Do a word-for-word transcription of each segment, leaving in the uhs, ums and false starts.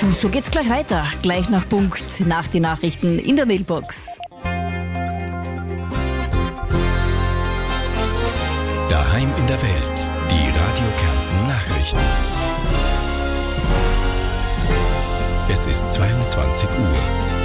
Du, so geht's gleich weiter. Gleich nach Punkt, nach den Nachrichten in der Mailbox. Daheim in der Welt. Die Radio Kärnten Nachrichten. Es ist zweiundzwanzig Uhr.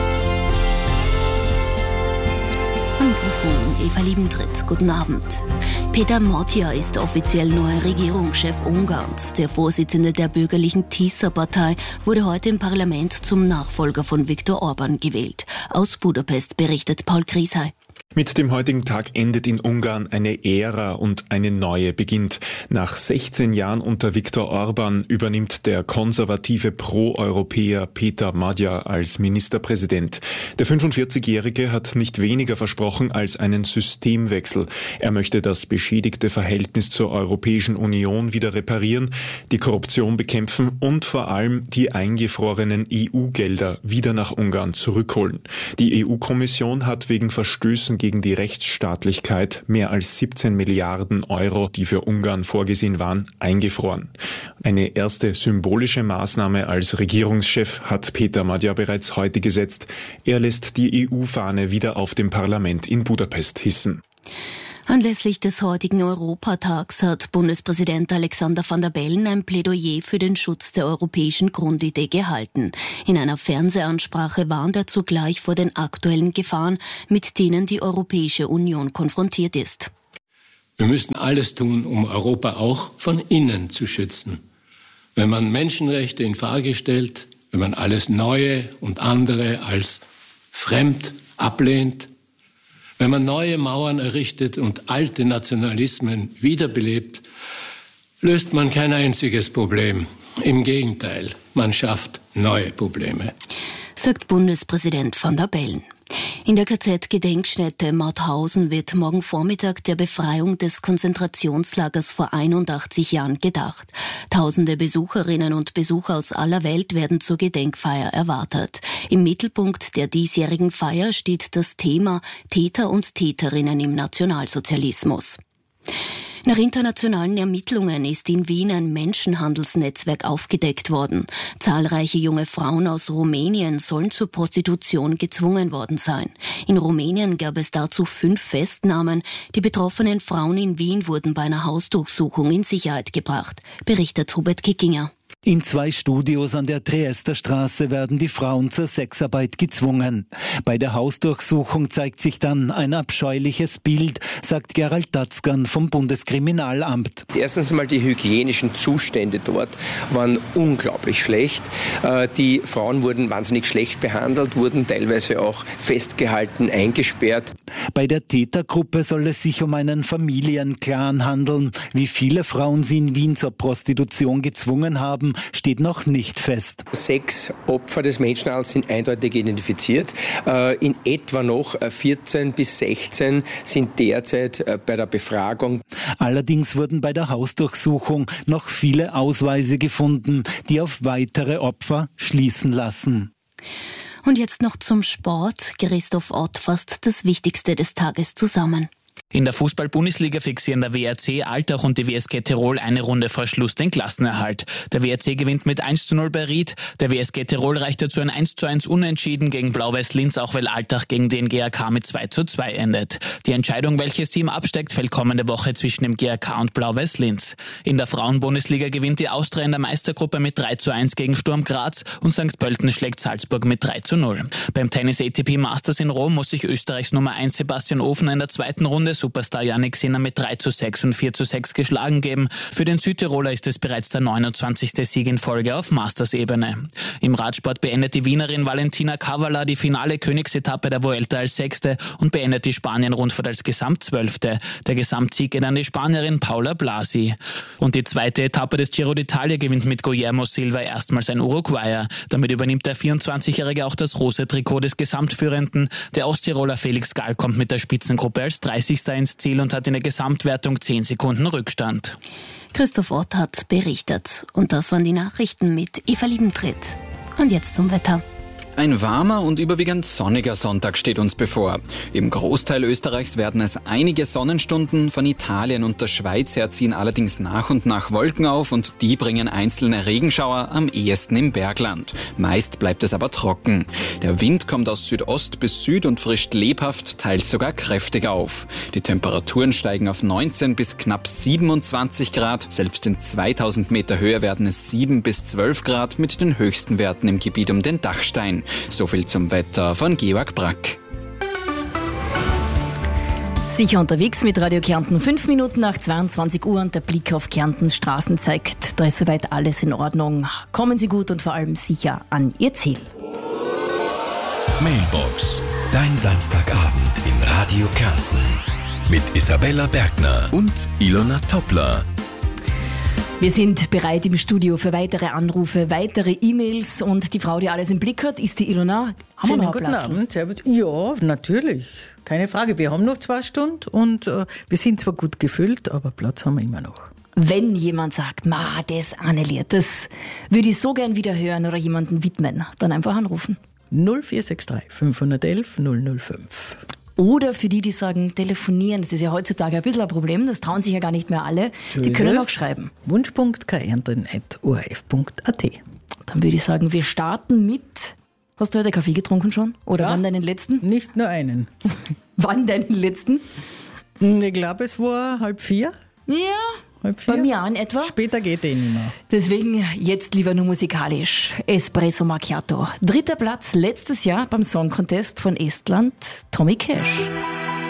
Am Mikrofon Eva Liebentritt. Guten Abend. Peter Magyar ist offiziell neuer Regierungschef Ungarns. Der Vorsitzende der bürgerlichen Tisza-Partei wurde heute im Parlament zum Nachfolger von Viktor Orban gewählt. Aus Budapest berichtet Paul Griesheim. Mit dem heutigen Tag endet in Ungarn eine Ära und eine neue beginnt. Nach sechzehn Jahren unter Viktor Orban übernimmt der konservative Pro-Europäer Peter Magyar als Ministerpräsident. Der fünfundvierzigjährige hat nicht weniger versprochen als einen Systemwechsel. Er möchte das beschädigte Verhältnis zur Europäischen Union wieder reparieren, die Korruption bekämpfen und vor allem die eingefrorenen E U-Gelder wieder nach Ungarn zurückholen. Die E U-Kommission hat wegen Verstößen gegen die Rechtsstaatlichkeit mehr als siebzehn Milliarden Euro, die für Ungarn vorgesehen waren, eingefroren. Eine erste symbolische Maßnahme als Regierungschef hat Peter Magyar bereits heute gesetzt. Er lässt die E U-Fahne wieder auf dem Parlament in Budapest hissen. Anlässlich des heutigen Europatags hat Bundespräsident Alexander Van der Bellen ein Plädoyer für den Schutz der europäischen Grundidee gehalten. In einer Fernsehansprache warnt er zugleich vor den aktuellen Gefahren, mit denen die Europäische Union konfrontiert ist. Wir müssen alles tun, um Europa auch von innen zu schützen. Wenn man Menschenrechte in Frage stellt, wenn man alles Neue und andere als fremd ablehnt, wenn man neue Mauern errichtet und alte Nationalismen wiederbelebt, löst man kein einziges Problem. Im Gegenteil, man schafft neue Probleme, sagt Bundespräsident Van der Bellen. In der K Z-Gedenkstätte Mauthausen wird morgen Vormittag der Befreiung des Konzentrationslagers vor einundachtzig Jahren gedacht. Tausende Besucherinnen und Besucher aus aller Welt werden zur Gedenkfeier erwartet. Im Mittelpunkt der diesjährigen Feier steht das Thema Täter und Täterinnen im Nationalsozialismus. Nach internationalen Ermittlungen ist in Wien ein Menschenhandelsnetzwerk aufgedeckt worden. Zahlreiche junge Frauen aus Rumänien sollen zur Prostitution gezwungen worden sein. In Rumänien gab es dazu fünf Festnahmen. Die betroffenen Frauen in Wien wurden bei einer Hausdurchsuchung in Sicherheit gebracht, berichtet Hubert Kickinger. In zwei Studios an der Triesterstraße werden die Frauen zur Sexarbeit gezwungen. Bei der Hausdurchsuchung zeigt sich dann ein abscheuliches Bild, sagt Gerald Tatzkan vom Bundeskriminalamt. Erstens einmal die hygienischen Zustände dort waren unglaublich schlecht. Die Frauen wurden wahnsinnig schlecht behandelt, wurden teilweise auch festgehalten, eingesperrt. Bei der Tätergruppe soll es sich um einen Familienclan handeln. Wie viele Frauen sie in Wien zur Prostitution gezwungen haben, steht noch nicht fest. Sechs Opfer des Menschenhandels sind eindeutig identifiziert. In etwa noch vierzehn bis sechzehn sind derzeit bei der Befragung. Allerdings wurden bei der Hausdurchsuchung noch viele Ausweise gefunden, die auf weitere Opfer schließen lassen. Und jetzt noch zum Sport. Christoph Ott fasst das Wichtigste des Tages zusammen. In der Fußball-Bundesliga fixieren der W R C Altach und die W S G Tirol eine Runde vor Schluss den Klassenerhalt. Der W R C gewinnt mit eins zu null bei Ried. Der W S G Tirol reicht dazu ein eins zu eins Unentschieden gegen Blau-Weiß Linz, auch weil Altach gegen den G A K mit zwei zu zwei endet. Die Entscheidung, welches Team absteigt, fällt kommende Woche zwischen dem G A K und Blau-Weiß Linz. In der Frauen-Bundesliga gewinnt die Austria in der Meistergruppe mit drei zu eins gegen Sturm Graz und Sankt Pölten schlägt Salzburg mit drei zu null. Beim Tennis A T P Masters in Rom muss sich Österreichs Nummer eins Sebastian Ofner in der zweiten Runde Superstar Jannik Sinner mit drei zu sechs und vier zu sechs geschlagen geben. Für den Südtiroler ist es bereits der neunundzwanzigste Sieg in Folge auf Masters-Ebene. Im Radsport beendet die Wienerin Valentina Cavala die finale Königsetappe der Vuelta als Sechste und beendet die Spanien-Rundfahrt als Gesamtzwölfte. Der Gesamtsieg geht an die Spanierin Paula Blasi. Und die zweite Etappe des Giro d'Italia gewinnt mit Guillermo Silva erstmals ein Uruguayer. Damit übernimmt der vierundzwanzigjährige auch das rote Trikot des Gesamtführenden. Der Osttiroler Felix Gall kommt mit der Spitzengruppe als dreißigster ins Ziel und hat in der Gesamtwertung zehn Sekunden Rückstand. Christoph Ott hat berichtet. Und das waren die Nachrichten mit Eva Liebentritt. Und jetzt zum Wetter. Ein warmer und überwiegend sonniger Sonntag steht uns bevor. Im Großteil Österreichs werden es einige Sonnenstunden. Von Italien und der Schweiz her ziehen allerdings nach und nach Wolken auf und die bringen einzelne Regenschauer, am ehesten im Bergland. Meist bleibt es aber trocken. Der Wind kommt aus Südost bis Süd und frischt lebhaft, teils sogar kräftig auf. Die Temperaturen steigen auf neunzehn bis knapp siebenundzwanzig Grad. Selbst in zweitausend Meter Höhe werden es sieben bis zwölf Grad mit den höchsten Werten im Gebiet um den Dachstein. So viel zum Wetter von Georg Brack. Sicher unterwegs mit Radio Kärnten. Fünf Minuten nach zweiundzwanzig Uhr und der Blick auf Kärntens Straßen zeigt, da ist soweit alles in Ordnung. Kommen Sie gut und vor allem sicher an Ihr Ziel. Mailbox, dein Samstagabend in Radio Kärnten. Mit Isabella Bergner und Ilona Toppler. Wir sind bereit im Studio für weitere Anrufe, weitere E-Mails und die Frau, die alles im Blick hat, ist die Ilona. Haben Schönen wir noch guten Platz? Abend. Servus. Ja, natürlich. Keine Frage. Wir haben noch zwei Stunden und äh, wir sind zwar gut gefüllt, aber Platz haben wir immer noch. Wenn jemand sagt, ma, das Anneliert, das würde ich so gern wieder hören oder jemanden widmen, dann einfach anrufen. null vier sechs drei fünf eins eins null null fünf. Oder für die, die sagen, telefonieren, das ist ja heutzutage ein bisschen ein Problem, das trauen sich ja gar nicht mehr alle, So die ist können es. auch schreiben. Wunsch.punkt kärnten at o r f punkt a t. Dann würde ich sagen, wir starten mit, hast du heute Kaffee getrunken schon? Oder Ja. wann deinen letzten? Nicht nur einen. Wann deinen letzten? Ich glaube, es war halb vier. Ja, Halb vier. bei mir auch in etwa. Später geht eh nicht mehr. Deswegen jetzt lieber nur musikalisch. Espresso Macchiato. Dritter Platz letztes Jahr beim Song Contest von Estland, Tommy Cash.